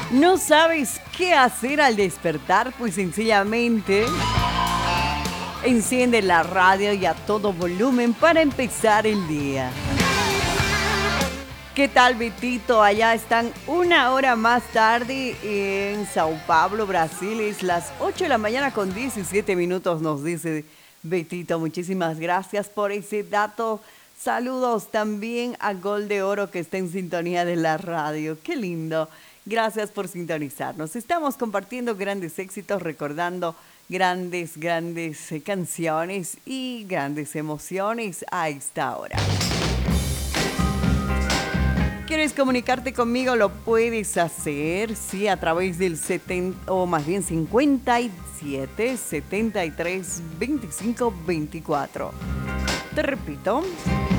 ¿No sabes qué hacer al despertar? Pues sencillamente enciende la radio y a todo volumen para empezar el día. ¿Qué tal, Betito? Allá están una hora más tarde en Sao Paulo, Brasil. Es las 8 de la mañana con 17 minutos, nos dice Betito. Muchísimas gracias por ese dato. Saludos también a Gol de Oro que está en sintonía de la radio. Qué lindo. Gracias por sintonizarnos. Estamos compartiendo grandes éxitos, recordando grandes canciones y grandes emociones a esta hora. ¿Quieres comunicarte conmigo? Lo puedes hacer, sí, a través del 70, o más bien 57 73 25 24. Te repito,